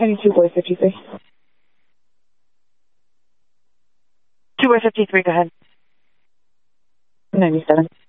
92 boy 53. 2 boy 53, go ahead. 97.